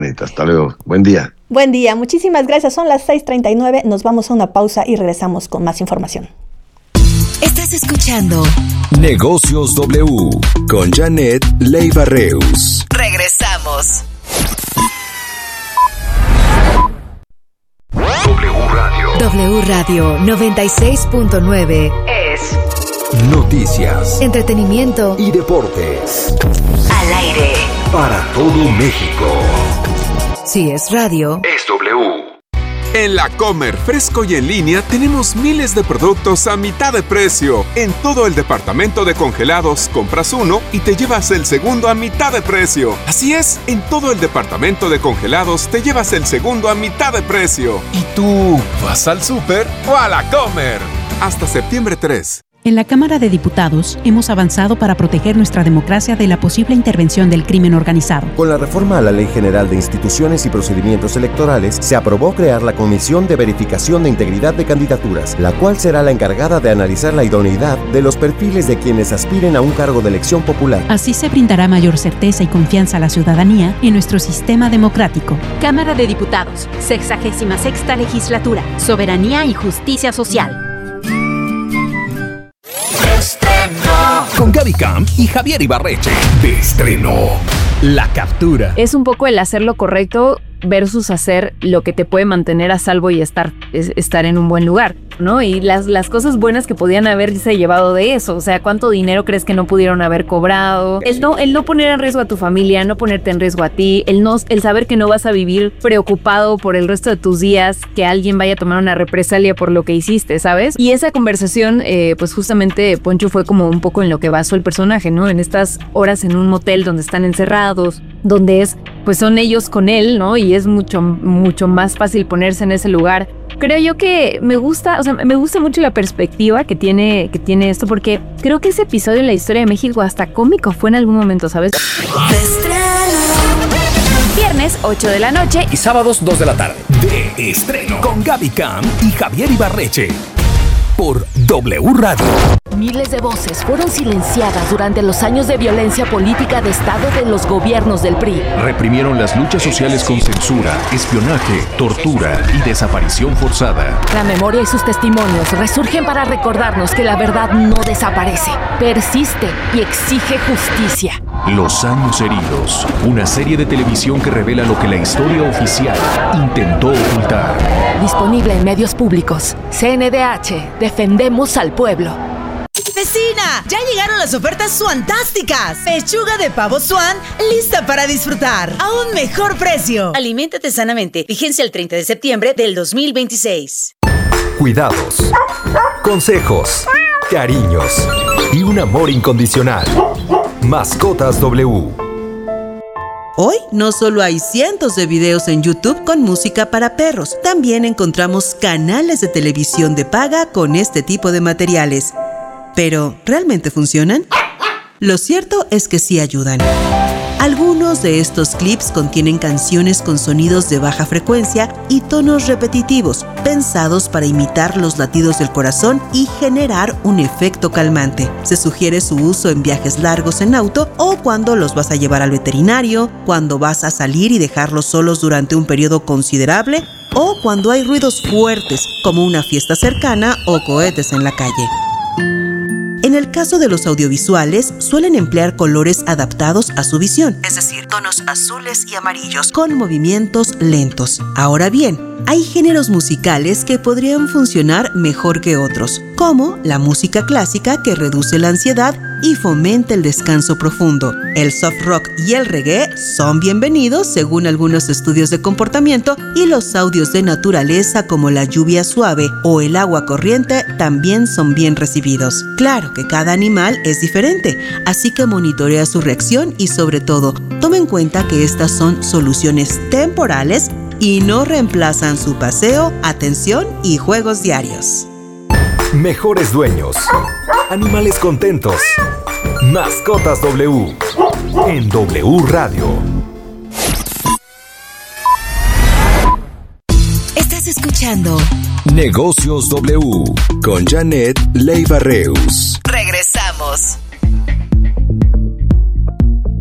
Hasta luego. Buen día. Buen día. Muchísimas gracias. Son las 6:39. Nos vamos a una pausa y regresamos con más información. Estás escuchando Negocios W con Janet Leiva Reus. Regresamos. W Radio 96.9 es noticias, entretenimiento y deportes. Al aire Para todo México. Si es radio, es W. En La Comer, fresco y en línea, tenemos miles de productos a mitad de precio. En todo el departamento de congelados, compras uno y te llevas el segundo a mitad de precio. Así es, en todo el departamento de congelados te llevas el segundo a mitad de precio. ¿Y tú vas al súper o a La Comer? Hasta septiembre 3. En la Cámara de Diputados hemos avanzado para proteger nuestra democracia de la posible intervención del crimen organizado. Con la reforma a la Ley General de Instituciones y Procedimientos Electorales, se aprobó crear la Comisión de Verificación de Integridad de Candidaturas, la cual será la encargada de analizar la idoneidad de los perfiles de quienes aspiren a un cargo de elección popular. Así se brindará mayor certeza y confianza a la ciudadanía en nuestro sistema democrático. Cámara de Diputados, 66ª Legislatura, Soberanía y Justicia Social. Con Gaby Camp y Javier Ibarreche. De estreno. La captura. Es un poco el hacer lo correcto versus hacer lo que te puede mantener a salvo y estar en un buen lugar, ¿no? Y las cosas buenas que podían haberse llevado de eso, o sea, ¿cuánto dinero crees que no pudieron haber cobrado? El no poner en riesgo a tu familia, no ponerte en riesgo a ti, el saber que no vas a vivir preocupado por el resto de tus días, que alguien vaya a tomar una represalia por lo que hiciste, ¿sabes? Y esa conversación, pues justamente Poncho fue como un poco en lo que basó el personaje, ¿no? En estas horas en un motel donde están encerrados, donde pues son ellos con él, ¿no? Y es mucho más fácil ponerse en ese lugar. Creo yo que me gusta mucho la perspectiva que tiene esto, porque creo que ese episodio en la historia de México hasta cómico fue en algún momento, ¿sabes? Viernes 8 de la noche y sábados 2 de la tarde. De estreno. Con Gaby Camp y Javier Ibarreche. Por W Radio. Miles de voces fueron silenciadas durante los años de violencia política de Estado de los gobiernos del PRI. Reprimieron las luchas sociales con censura, espionaje, tortura y desaparición forzada. La memoria y sus testimonios resurgen para recordarnos que la verdad no desaparece, persiste y exige justicia. Los años heridos, una serie de televisión que revela lo que la historia oficial intentó ocultar. Disponible en medios públicos. CNDH, defendemos al pueblo. ¡Vecina! ¡Ya llegaron las ofertas suantásticas! Pechuga de pavo Swan, lista para disfrutar. A un mejor precio. Aliméntate sanamente. Vigencia el 30 de septiembre del 2026. Cuidados, consejos, cariños y un amor incondicional. Mascotas W. Hoy no solo hay cientos de videos en YouTube con música para perros, también encontramos canales de televisión de paga con este tipo de materiales. ¿Pero realmente funcionan? Lo cierto es que sí ayudan. Algunos de estos clips contienen canciones con sonidos de baja frecuencia y tonos repetitivos, pensados para imitar los latidos del corazón y generar un efecto calmante. Se sugiere su uso en viajes largos en auto o cuando los vas a llevar al veterinario, cuando vas a salir y dejarlos solos durante un periodo considerable o cuando hay ruidos fuertes como una fiesta cercana o cohetes en la calle. En el caso de los audiovisuales, suelen emplear colores adaptados a su visión, es decir, tonos azules y amarillos con movimientos lentos. Ahora bien, hay géneros musicales que podrían funcionar mejor que otros, como la música clásica que reduce la ansiedad y fomenta el descanso profundo. El soft rock y el reggae son bienvenidos según algunos estudios de comportamiento y los audios de naturaleza como la lluvia suave o el agua corriente también son bien recibidos. Claro que cada animal es diferente, así que monitorea su reacción y sobre todo, toma en cuenta que estas son soluciones temporales y no reemplazan su paseo, atención y juegos diarios. Mejores dueños. Animales contentos. Mascotas W. En W Radio. Estás escuchando Negocios W. Con Janet Leiva Reus. Regresamos.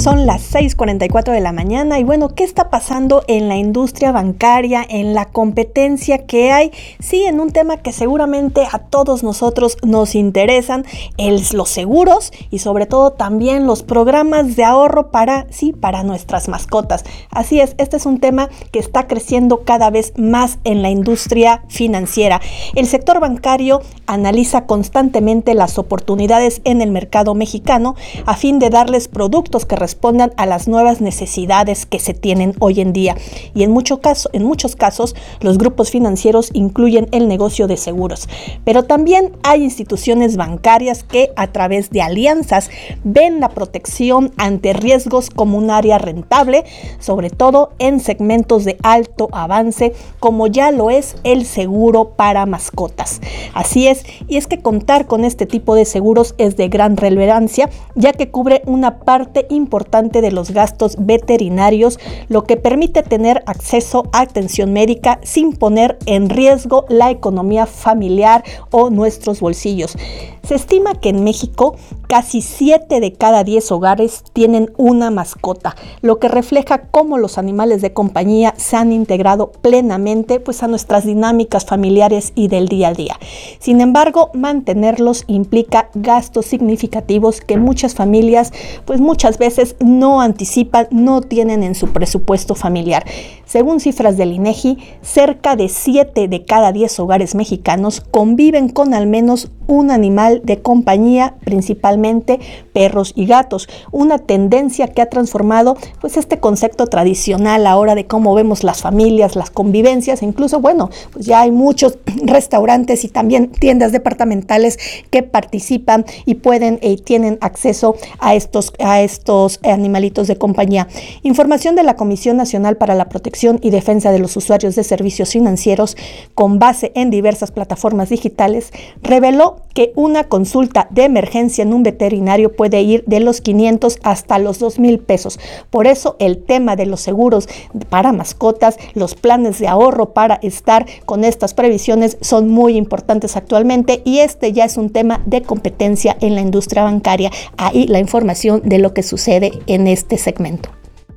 Son las 6:44 de la mañana y bueno, ¿qué está pasando en la industria bancaria, en la competencia que hay? Sí, en un tema que seguramente a todos nosotros nos interesan, los seguros y sobre todo también los programas de ahorro para nuestras mascotas. Así es, este es un tema que está creciendo cada vez más en la industria financiera. El sector bancario analiza constantemente las oportunidades en el mercado mexicano a fin de darles productos que respondan a las nuevas necesidades que se tienen hoy en día. Y en muchos casos, los grupos financieros incluyen el negocio de seguros. Pero también hay instituciones bancarias que a través de alianzas ven la protección ante riesgos como un área rentable, sobre todo en segmentos de alto avance, como ya lo es el seguro para mascotas. Así es, y es que contar con este tipo de seguros es de gran relevancia, ya que cubre una parte importante de los gastos veterinarios, lo que permite tener acceso a atención médica sin poner en riesgo la economía familiar o nuestros bolsillos. Se estima que en México casi 7 de cada 10 hogares tienen una mascota, lo que refleja cómo los animales de compañía se han integrado plenamente a nuestras dinámicas familiares y del día a día. Sin embargo, mantenerlos implica gastos significativos que muchas familias muchas veces no anticipan, no tienen en su presupuesto familiar. Según cifras del INEGI, cerca de 7 de cada 10 hogares mexicanos conviven con al menos un animal de compañía, principalmente perros y gatos, una tendencia que ha transformado este concepto tradicional ahora de cómo vemos las familias, las convivencias, incluso ya hay muchos restaurantes y también tiendas departamentales que participan y pueden y tienen acceso a estos animalitos de compañía. Información de la Comisión Nacional para la Protección y Defensa de los Usuarios de Servicios Financieros, con base en diversas plataformas digitales, reveló que una consulta de emergencia en un veterinario puede ir de los 500 hasta los 2,000 pesos. Por eso el tema de los seguros para mascotas, los planes de ahorro para estar con estas previsiones son muy importantes actualmente, y este ya es un tema de competencia en la industria bancaria. Ahí la información de lo que sucede en este segmento.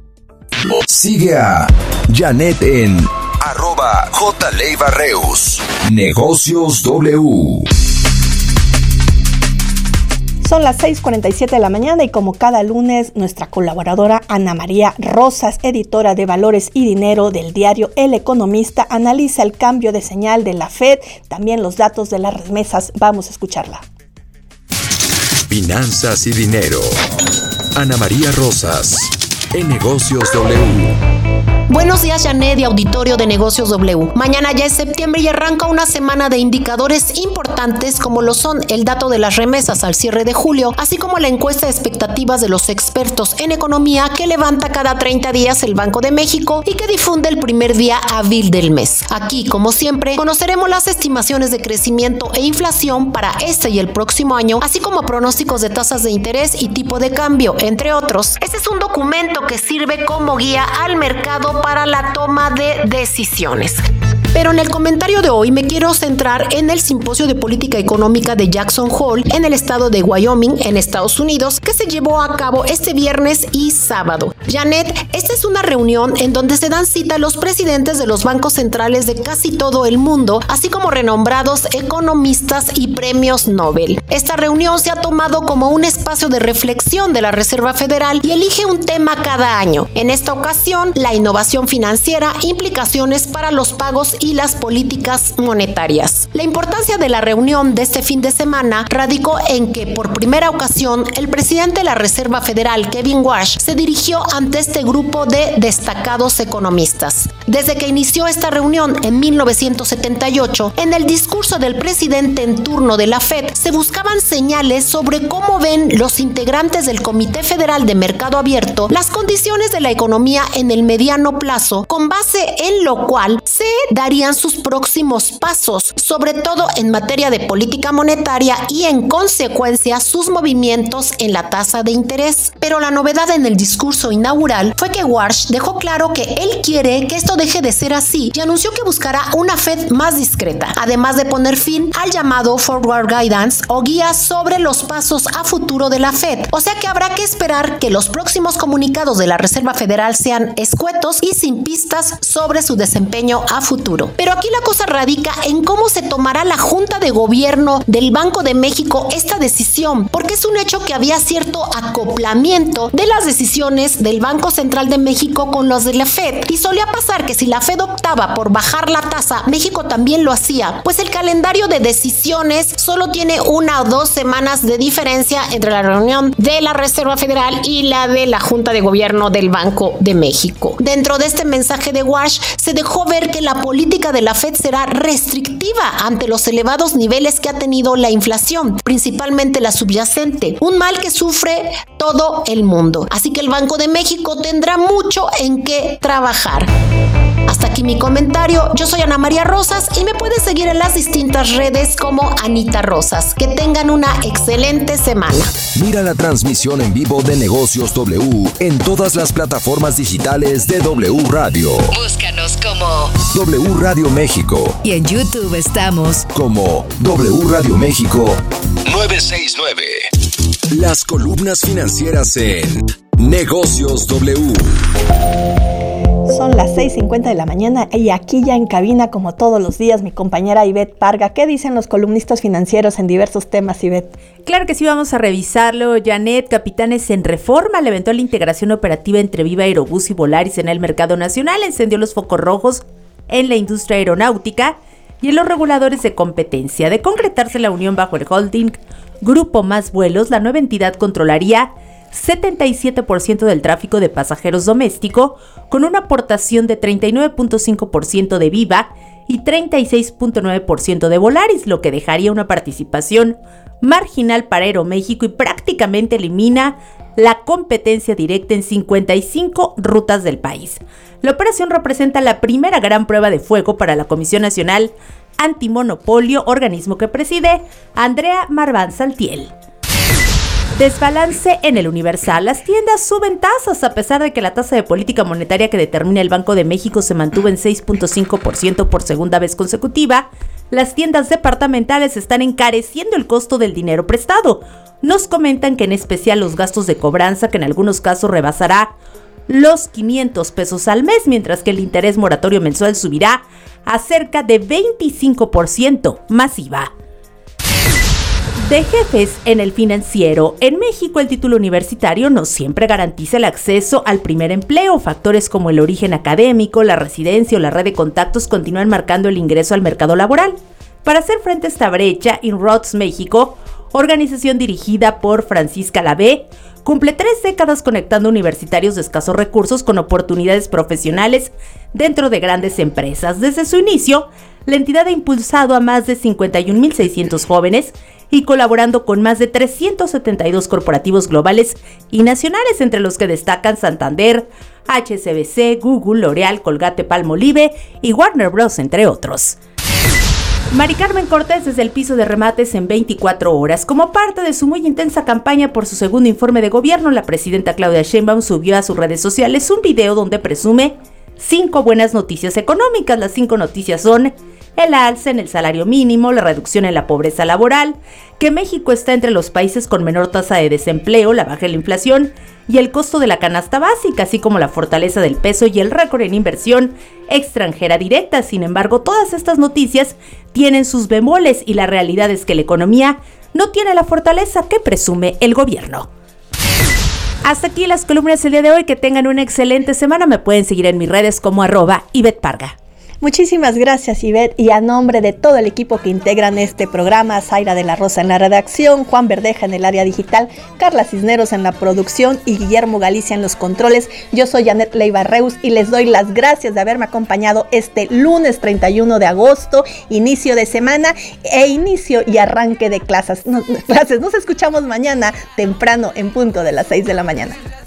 Sigue a Janet en @JLeibarreus. Negocios W. Son las 6:47 de la mañana y como cada lunes, nuestra colaboradora Ana María Rosas, editora de Valores y Dinero del diario El Economista, analiza el cambio de señal de la Fed, también los datos de las remesas. Vamos a escucharla. Finanzas y dinero. Ana María Rosas, en Negocios W. Buenos días, Janet y auditorio de Negocios W. Mañana ya es septiembre y arranca una semana de indicadores importantes como lo son el dato de las remesas al cierre de julio, así como la encuesta de expectativas de los expertos en economía que levanta cada 30 días el Banco de México y que difunde el primer día hábil del mes. Aquí, como siempre, conoceremos las estimaciones de crecimiento e inflación para este y el próximo año, así como pronósticos de tasas de interés y tipo de cambio, entre otros. Este es un documento que sirve como guía al mercado para la toma de decisiones. Pero en el comentario de hoy me quiero centrar en el Simposio de Política Económica de Jackson Hole en el estado de Wyoming, en Estados Unidos, que se llevó a cabo este viernes y sábado. Janet, esta es una reunión en donde se dan cita los presidentes de los bancos centrales de casi todo el mundo, así como renombrados economistas y premios Nobel. Esta reunión se ha tomado como un espacio de reflexión de la Reserva Federal y elige un tema cada año. En esta ocasión, la innovación financiera, implicaciones para los pagos y las políticas monetarias. La importancia de la reunión de este fin de semana radicó en que por primera ocasión el presidente de la Reserva Federal, Kevin Warsh, se dirigió ante este grupo de destacados economistas. Desde que inició esta reunión en 1978, en el discurso del presidente en turno de la Fed se buscaban señales sobre cómo ven los integrantes del Comité Federal de Mercado Abierto las condiciones de la economía en el mediano plazo, con base en lo cual se darían sus próximos pasos, sobre todo en materia de política monetaria y en consecuencia sus movimientos en la tasa de interés. Pero la novedad en el discurso inaugural inaugural fue que Warsh dejó claro que él quiere que esto deje de ser así y anunció que buscará una Fed más discreta, además de poner fin al llamado Forward Guidance o guía sobre los pasos a futuro de la Fed. O sea que habrá que esperar que los próximos comunicados de la Reserva Federal sean escuetos y sin pistas sobre su desempeño a futuro. Pero aquí la cosa radica en cómo se tomará la Junta de Gobierno del Banco de México esta decisión, porque es un hecho que había cierto acoplamiento de las decisiones del Banco Central de México con los de la Fed, y solía pasar que si la Fed optaba por bajar la tasa, México también lo hacía, pues el calendario de decisiones solo tiene 1 o 2 semanas de diferencia entre la reunión de la Reserva Federal y la de la Junta de Gobierno del Banco de México. Dentro de este mensaje de Warsh se dejó ver que la política de la Fed será restrictiva ante los elevados niveles que ha tenido la inflación, principalmente la subyacente, un mal que sufre todo el mundo. Así que el Banco de México tendrá mucho en qué trabajar. Hasta aquí mi comentario. Yo soy Ana María Rosas y me puedes seguir en las distintas redes como Anita Rosas. Que tengan una excelente semana. Mira la transmisión en vivo de Negocios W en todas las plataformas digitales de W Radio. Búscanos como W Radio México. Y en YouTube estamos como W Radio México 969. Las columnas financieras en Negocios W. Son las 6:50 de la mañana y aquí ya en cabina, como todos los días, mi compañera Ivette Parga. ¿Qué dicen los columnistas financieros en diversos temas, Ivette? Claro que sí, vamos a revisarlo. Janet, Capitanes en Reforma levantó la integración operativa entre Viva Aerobús y Volaris en el mercado nacional, encendió los focos rojos en la industria aeronáutica y en los reguladores de competencia. De concretarse la unión bajo el holding Grupo Más Vuelos, la nueva entidad controlaría 77% del tráfico de pasajeros doméstico, con una aportación de 39.5% de Viva y 36.9% de Volaris, lo que dejaría una participación marginal para Aeroméxico y prácticamente elimina la competencia directa en 55 rutas del país. La operación representa la primera gran prueba de fuego para la Comisión Nacional Antimonopolio, organismo que preside Andrea Marván Saltiel. Desbalance en el Universal. Las tiendas suben tasas a pesar de que la tasa de política monetaria que determina el Banco de México se mantuvo en 6.5% por segunda vez consecutiva. Las tiendas departamentales están encareciendo el costo del dinero prestado. Nos comentan que en especial los gastos de cobranza, que en algunos casos rebasará los 500 pesos al mes, mientras que el interés moratorio mensual subirá a cerca de 25% más IVA. De jefes en el financiero. En México, el título universitario no siempre garantiza el acceso al primer empleo. Factores como el origen académico, la residencia o la red de contactos continúan marcando el ingreso al mercado laboral. Para hacer frente a esta brecha, Inroads México, organización dirigida por Francisca Lavé, cumple 3 décadas conectando universitarios de escasos recursos con oportunidades profesionales dentro de grandes empresas. Desde su inicio, la entidad ha impulsado a más de 51.600 jóvenes y colaborando con más de 372 corporativos globales y nacionales, entre los que destacan Santander, HSBC, Google, L'Oreal, Colgate-Palmolive y Warner Bros., entre otros. Mari Carmen Cortés desde el piso de remates en 24 horas. Como parte de su muy intensa campaña por su segundo informe de gobierno, la presidenta Claudia Sheinbaum subió a sus redes sociales un video donde presume 5 buenas noticias económicas. Las 5 noticias son: el alza en el salario mínimo, la reducción en la pobreza laboral, que México está entre los países con menor tasa de desempleo, la baja de la inflación y el costo de la canasta básica, así como la fortaleza del peso y el récord en inversión extranjera directa. Sin embargo, todas estas noticias tienen sus bemoles y la realidad es que la economía no tiene la fortaleza que presume el gobierno. Hasta aquí las columnas del día de hoy. Que tengan una excelente semana. Me pueden seguir en mis redes como @Ivette Parga. Muchísimas gracias, Ivette, y a nombre de todo el equipo que integran este programa, Zaira de la Rosa en la redacción, Juan Verdeja en el área digital, Carla Cisneros en la producción y Guillermo Galicia en los controles, yo soy Janet Leiva Reus y les doy las gracias de haberme acompañado este lunes 31 de agosto, inicio de semana inicio y arranque de clases. Nos escuchamos mañana temprano en punto de las 6 de la mañana.